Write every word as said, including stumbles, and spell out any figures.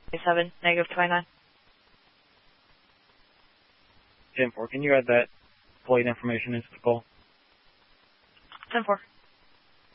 seven, negative twenty-nine. ten four, can you add that plate information into the call? ten four.